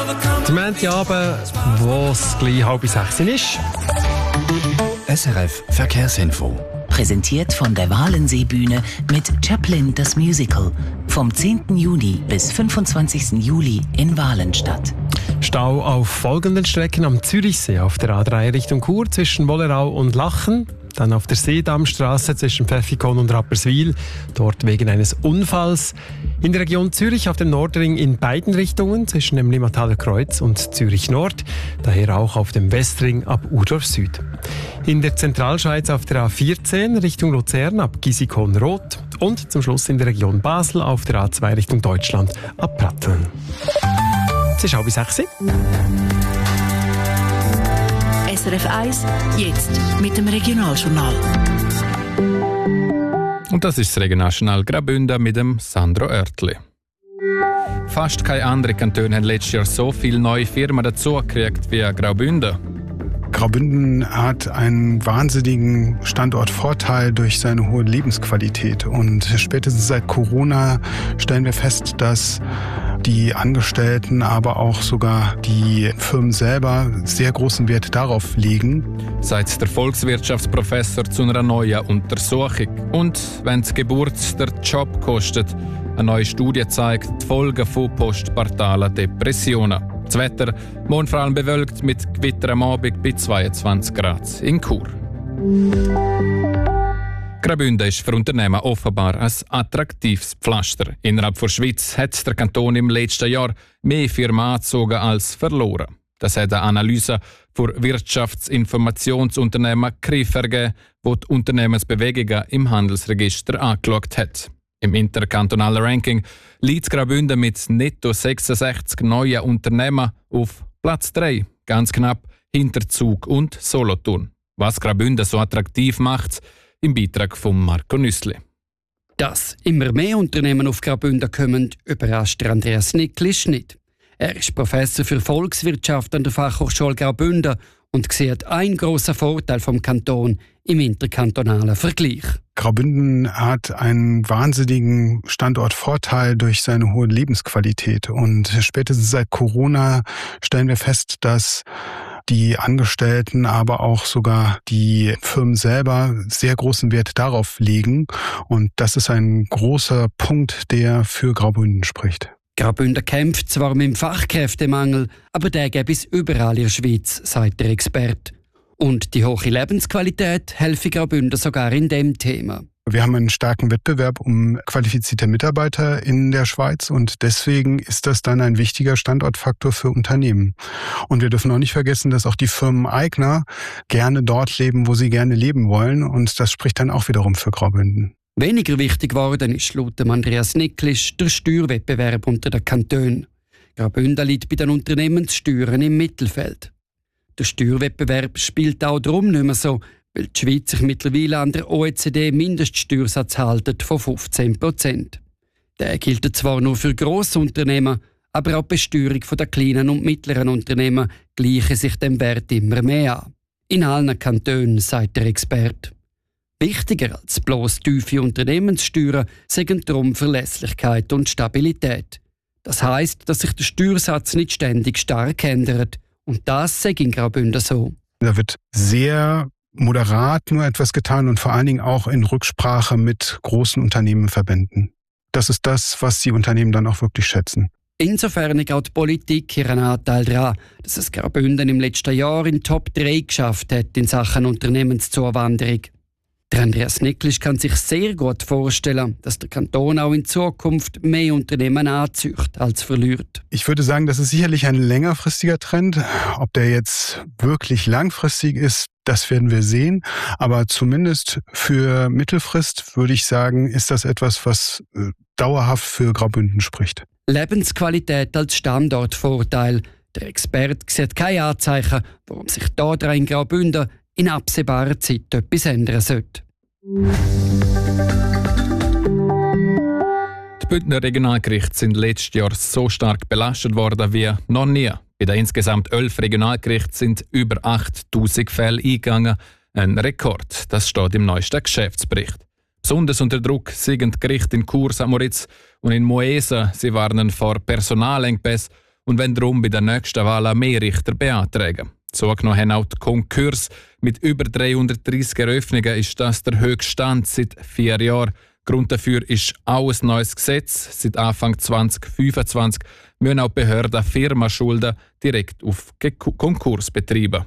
Zum Montagabend, wo es gleich 5:30 ist. SRF Verkehrsinfo. Präsentiert von der Walenseebühne mit Chaplin das Musical. Vom 10. Juni bis 25. Juli in Walenstadt. Stau auf folgenden Strecken am Zürichsee auf der A3 Richtung Chur zwischen Wollerau und Lachen. Dann auf der Seedammstraße zwischen Pfäffikon und Rapperswil, dort wegen eines Unfalls. In der Region Zürich auf dem Nordring in beiden Richtungen zwischen dem Limmataler Kreuz und Zürich Nord, daher auch auf dem Westring ab Urdorf Süd. In der Zentralschweiz auf der A14 Richtung Luzern ab Gisikon Rot und zum Schluss in der Region Basel auf der A2 Richtung Deutschland ab Pratteln. Es ist 5:30. SRF 1, jetzt mit dem Regionaljournal. Und das ist das Regionaljournal Graubünden mit dem Sandro Oertli. Fast keine anderen Kantone haben letztes Jahr so viele neue Firmen dazugekriegt wie Graubünden. Graubünden hat einen wahnsinnigen Standortvorteil durch seine hohe Lebensqualität. Und spätestens seit Corona stellen wir fest, dass die Angestellten, aber auch sogar die Firmen selber sehr großen Wert darauf legen. Sagt der Volkswirtschaftsprofessor zu einer neuen Untersuchung. Und wenn die Geburt der Job kostet, eine neue Studie zeigt die Folgen von postpartalen Depressionen. Das Wetter morgen vor allem bewölkt mit Gewitter am Abend bei 22 Grad in Chur. Graubünden ist für Unternehmen offenbar ein attraktives Pflaster. Innerhalb der Schweiz hat der Kanton im letzten Jahr mehr Firmen angezogen als verloren. Das hat eine Analyse für Wirtschaftsinformationsunternehmen CRIF ergeben, die die Unternehmensbewegungen im Handelsregister angeschaut hat. Im interkantonalen Ranking liegt Graubünden mit netto 66 neuen Unternehmen auf Platz 3, ganz knapp hinter Zug und Solothurn. Was Graubünden so attraktiv macht, im Beitrag von Marco Nüssli. Dass immer mehr Unternehmen auf Graubünden kommen, überrascht Andreas Niklisch nicht. Er ist Professor für Volkswirtschaft an der Fachhochschule Graubünden und sieht einen grossen Vorteil vom Kanton im interkantonalen Vergleich. Graubünden hat einen wahnsinnigen Standortvorteil durch seine hohe Lebensqualität. Und spätestens seit Corona stellen wir fest, dass die Angestellten, aber auch sogar die Firmen selber sehr großen Wert darauf legen. Und das ist ein großer Punkt, der für Graubünden spricht. Graubünden kämpft zwar mit dem Fachkräftemangel, aber der gäbe es überall in der Schweiz, sagt der Experte. Und die hohe Lebensqualität helfe Graubünden sogar in dem Thema. Wir haben einen starken Wettbewerb um qualifizierte Mitarbeiter in der Schweiz und deswegen ist das dann ein wichtiger Standortfaktor für Unternehmen. Und wir dürfen auch nicht vergessen, dass auch die Firmeneigner gerne dort leben, wo sie gerne leben wollen und das spricht dann auch wiederum für Graubünden. Weniger wichtig geworden ist laut Andreas Niklisch der Steuerwettbewerb unter den Kantonen. Graubünden liegt bei den Unternehmenssteuern im Mittelfeld. Der Steuerwettbewerb spielt auch darum nicht mehr so, weil die Schweiz sich mittlerweile an der OECD-Mindeststeuersatz hält von 15%. Der gilt zwar nur für Grossunternehmen, aber auch die Besteuerung der kleinen und mittleren Unternehmen gleiche sich dem Wert immer mehr an. In allen Kantonen, sagt der Experte. Wichtiger als bloß tiefe Unternehmenssteuern sind darum Verlässlichkeit und Stabilität. Das heisst, dass sich der Steuersatz nicht ständig stark ändert. Und das sei in Graubünden so. Da wird sehr moderat nur etwas getan und vor allen Dingen auch in Rücksprache mit großen Unternehmenverbänden. Das ist das, was die Unternehmen dann auch wirklich schätzen. Insofern hat auch die Politik ihren Anteil daran, dass es Graubünden im letzten Jahr in Top 3 geschafft hat in Sachen Unternehmenszuwanderung. Der Andreas Niklisch kann sich sehr gut vorstellen, dass der Kanton auch in Zukunft mehr Unternehmen anzieht als verliert. Ich würde sagen, das ist sicherlich ein längerfristiger Trend. Ob der jetzt wirklich langfristig ist, das werden wir sehen. Aber zumindest für Mittelfrist würde ich sagen, ist das etwas, was dauerhaft für Graubünden spricht. Lebensqualität als Standortvorteil. Der Experte sieht keine Anzeichen, warum sich daran in Graubünden in absehbarer Zeit etwas ändern sollte. Die Bündner Regionalgerichte sind letztes Jahr so stark belastet worden wie noch nie. Bei den insgesamt 11 Regionalgerichten sind über 8000 Fälle eingegangen. Ein Rekord, das steht im neuesten Geschäftsbericht. Besonders unter Druck sind die Gerichte in Chur, St. Moritz und in Moesa. Sie warnen vor Personalengpässen und wollen darum bei der nächsten Wahl mehr Richter beantragen. Zugenommen haben auch die Konkurse. Mit über 330 Eröffnungen ist das der höchste Stand seit 4 Jahren. Grund dafür ist auch ein neues Gesetz. Seit Anfang 2025 müssen auch Behörden Firmenschulden direkt auf Konkurs betreiben.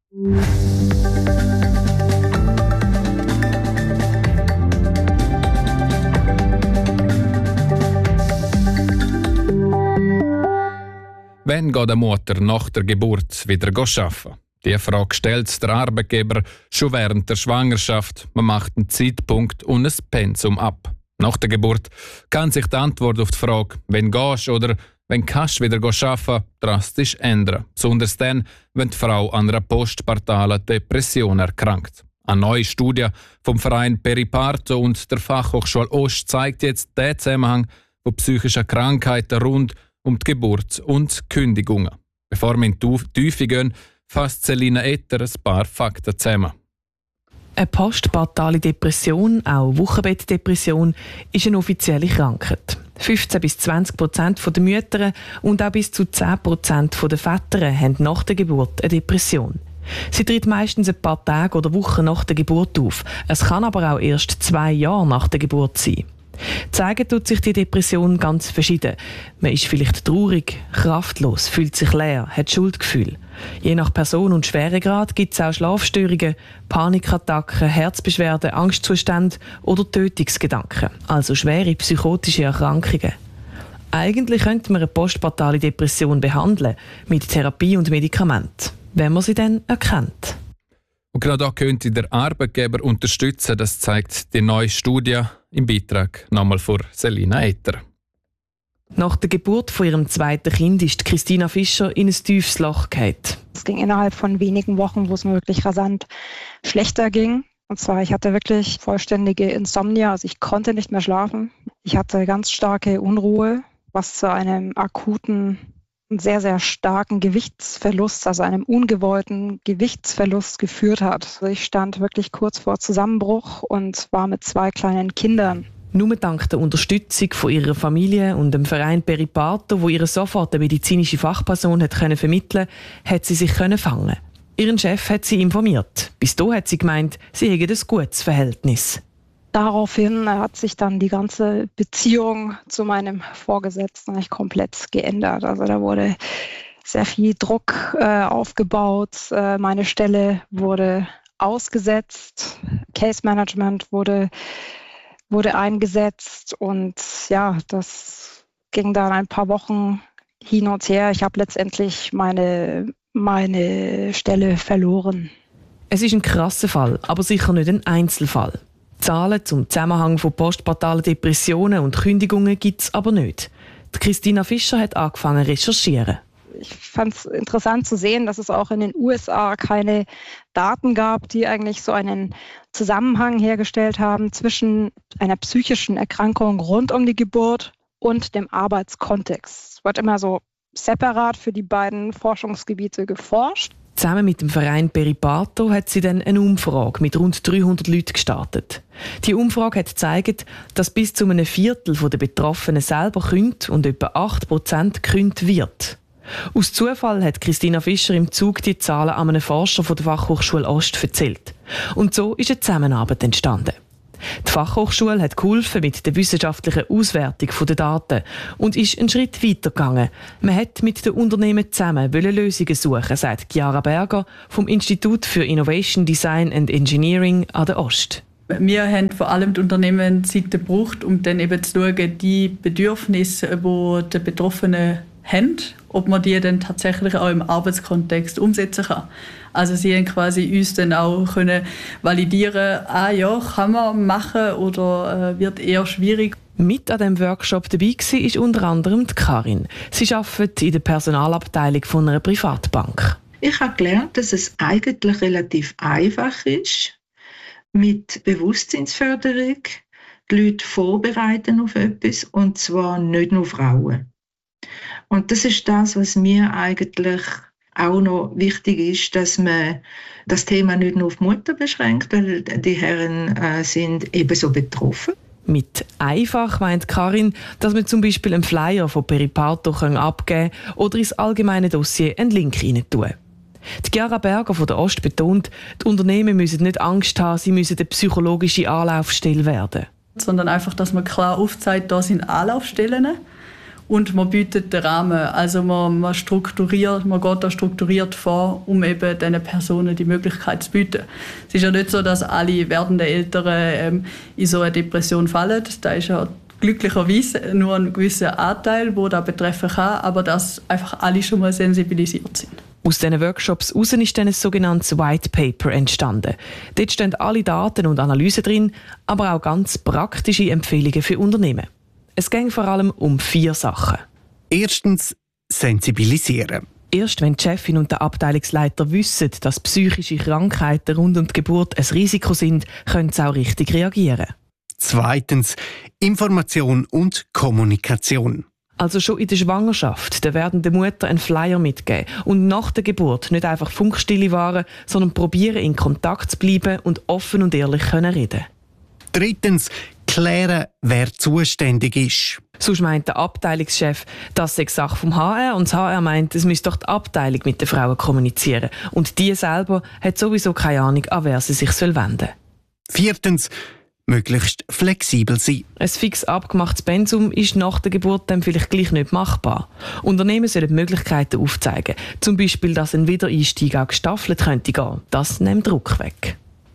Wann geht eine Mutter nach der Geburt wieder arbeiten? Diese Frage stellt der Arbeitgeber schon während der Schwangerschaft. Man macht einen Zeitpunkt und ein Pensum ab. Nach der Geburt kann sich die Antwort auf die Frage, wenn gehst oder wenn kannst wieder arbeiten, drastisch ändern. Besonders dann, wenn die Frau an einer postpartalen Depression erkrankt. Eine neue Studie vom Verein Periparto und der Fachhochschule Ost zeigt jetzt den Zusammenhang von psychischen Krankheiten rund um die Geburt und Kündigungen. Bevor wir in die Tiefe gehen, fasst Selina Etter ein paar Fakten zusammen. Eine postpartale Depression, auch Wochenbettdepression, ist eine offizielle Krankheit. 15-20% der Mütter und auch bis zu 10% der Väter haben nach der Geburt eine Depression. Sie tritt meistens ein paar Tage oder Wochen nach der Geburt auf. Es kann aber auch erst 2 Jahre nach der Geburt sein. Zeigen tut sich die Depression ganz verschieden. Man ist vielleicht traurig, kraftlos, fühlt sich leer, hat Schuldgefühl. Je nach Person und Schweregrad gibt es auch Schlafstörungen, Panikattacken, Herzbeschwerden, Angstzustände oder Tötungsgedanken, also schwere psychotische Erkrankungen. Eigentlich könnte man eine postpartale Depression behandeln, mit Therapie und Medikament, wenn man sie dann erkennt. Und genau da könnte der Arbeitgeber unterstützen, das zeigt die neue Studie im Beitrag nochmal von Selina Etter. Nach der Geburt von ihrem zweiten Kind ist Christina Fischer in ein tiefes Loch gefallen. Es ging innerhalb von wenigen Wochen, wo es mir wirklich rasant schlechter ging. Und zwar, ich hatte wirklich vollständige Insomnia, also ich konnte nicht mehr schlafen. Ich hatte ganz starke Unruhe, was zu einem akuten, sehr, sehr starken Gewichtsverlust, also einem ungewollten Gewichtsverlust geführt hat. Also ich stand wirklich kurz vor Zusammenbruch und war mit 2 kleinen Kindern. Nur dank der Unterstützung von ihrer Familie und dem Verein Periparto, wo ihr sofort eine medizinische Fachperson vermitteln konnte, hat sie sich fangen. Ihren Chef hat sie informiert. Bis dahin hat sie gemeint, sie hätten ein gutes Verhältnis. Daraufhin hat sich dann die ganze Beziehung zu meinem Vorgesetzten eigentlich komplett geändert. Also da wurde sehr viel Druck aufgebaut. Meine Stelle wurde ausgesetzt. Case Management wurde eingesetzt. Und ja, das ging dann ein paar Wochen hin und her. Ich habe letztendlich meine Stelle verloren. Es ist ein krasser Fall, aber sicher nicht ein Einzelfall. Zahlen zum Zusammenhang von postpartalen Depressionen und Kündigungen gibt es aber nicht. Die Christina Fischer hat angefangen zu recherchieren. Ich fand es interessant zu sehen, dass es auch in den USA keine Daten gab, die eigentlich so einen Zusammenhang hergestellt haben zwischen einer psychischen Erkrankung rund um die Geburt und dem Arbeitskontext. Es wird immer so separat für die beiden Forschungsgebiete geforscht. Zusammen mit dem Verein Periparto hat sie dann eine Umfrage mit rund 300 Leuten gestartet. Die Umfrage hat gezeigt, dass bis zu einem Viertel der Betroffenen selber kündigt und etwa 8% gekündigt wird. Aus Zufall hat Christina Fischer im Zug die Zahlen an einem Forscher von der Fachhochschule Ost erzählt. Und so ist eine Zusammenarbeit entstanden. Die Fachhochschule hat geholfen mit der wissenschaftlichen Auswertung der Daten und ist einen Schritt weitergegangen. Man hat mit den Unternehmen zusammen Lösungen suchen, sagt Chiara Berger vom Institut für Innovation Design and Engineering an der Ost. Wir haben vor allem die Unternehmen Zeit gebraucht, um dann eben zu schauen, die Bedürfnisse, die die Betroffenen haben, ob man die dann tatsächlich auch im Arbeitskontext umsetzen kann. Also sie haben quasi uns dann auch können validieren, ja, kann man machen oder wird eher schwierig. Mit an diesem Workshop dabei war ist unter anderem die Karin. Sie arbeitet in der Personalabteilung von einer Privatbank. Ich habe gelernt, dass es eigentlich relativ einfach ist, mit Bewusstseinsförderung die Leute vorbereiten auf etwas, und zwar nicht nur Frauen. Und das ist das, was mir eigentlich auch noch wichtig ist, dass man das Thema nicht nur auf Mutter beschränkt, weil die Herren sind ebenso betroffen. Mit einfach meint Karin, dass man zum Beispiel einen Flyer von Peripato abgeben kann oder ins allgemeine Dossier einen Link rein tun. Die Chiara Berger von der Ost betont, die Unternehmen müssen nicht Angst haben, sie müssen eine psychologische Anlaufstelle werden. Sondern einfach, dass man klar aufzeigt, da sind Anlaufstellen und man bietet den Rahmen. Also man geht da strukturiert vor, um eben diesen Personen die Möglichkeit zu bieten. Es ist ja nicht so, dass alle werdenden Eltern in so eine Depression fallen. Da ist ja glücklicherweise nur ein gewisser Anteil, der das betreffen kann, aber dass einfach alle schon mal sensibilisiert sind. Aus diesen Workshops heraus ist dann ein sogenanntes White Paper entstanden. Dort stehen alle Daten und Analysen drin, aber auch ganz praktische Empfehlungen für Unternehmen. Es ging vor allem um 4 Sachen. Erstens, sensibilisieren. Erst wenn die Chefin und der Abteilungsleiter wissen, dass psychische Krankheiten rund um die Geburt ein Risiko sind, können sie auch richtig reagieren. Zweitens, Information und Kommunikation. Also schon in der Schwangerschaft der werdenden Mutter einen Flyer mitgeben und nach der Geburt nicht einfach Funkstille wahren, sondern probieren, in Kontakt zu bleiben und offen und ehrlich reden. Drittens, klären, wer zuständig ist. Sonst meint der Abteilungschef, das sei Sache vom HR und das HR meint, es müsse doch die Abteilung mit den Frauen kommunizieren. Und die selber hat sowieso keine Ahnung, an wer sie sich wenden soll. Viertens, möglichst flexibel sein. Ein fix abgemachtes Pensum ist nach der Geburt dann vielleicht gleich nicht machbar. Unternehmen sollen Möglichkeiten aufzeigen. Zum Beispiel, dass ein Wiedereinstieg auch gestaffelt könnte gehen. Das nimmt Druck weg.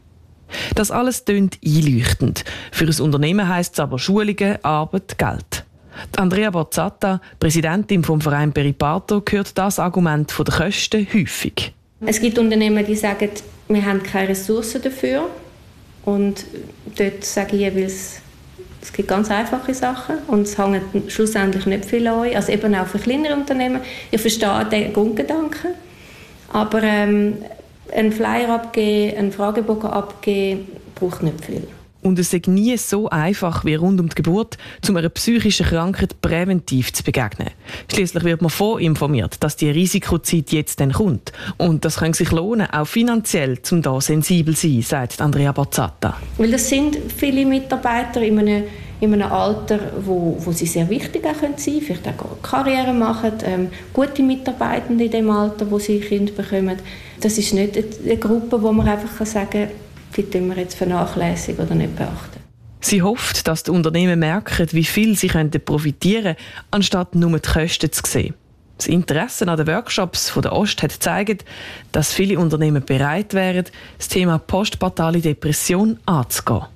Das alles tönt einleuchtend. Für ein Unternehmen heisst es aber Schulungen, Arbeit, Geld. Die Andrea Borzatta, Präsidentin vom Verein Peripato, hört das Argument von den Kosten häufig. Es gibt Unternehmen, die sagen, wir haben keine Ressourcen dafür. Und dort sage ich jeweils, es gibt ganz einfache Sachen und es hängt schlussendlich nicht viel an euch. Also eben auch für kleinere Unternehmen. Ich verstehe den Grundgedanken, aber einen Flyer abgeben, einen Fragebogen abgeben, braucht nicht viel. Und es ist nie so einfach wie rund um die Geburt, um einer psychischen Krankheit präventiv zu begegnen. Schließlich wird man vorinformiert, dass die Risikozeit jetzt dann kommt. Und das kann sich lohnen, auch finanziell, um da sensibel zu sein, sagt Andrea Borzatta. Weil das sind viele Mitarbeiter in einem Alter, wo sie sehr wichtig auch sein können, vielleicht auch Karriere machen, gute Mitarbeitende in dem Alter, wo sie Kinder bekommen. Das ist nicht eine Gruppe, wo man einfach sagen kann, die tun wir jetzt vernachlässigen oder nicht beachten. Sie hofft, dass die Unternehmen merken, wie viel sie profitieren können, anstatt nur die Kosten zu sehen. Das Interesse an den Workshops von der Ost hat gezeigt, dass viele Unternehmen bereit wären, das Thema postpartale Depression anzugehen.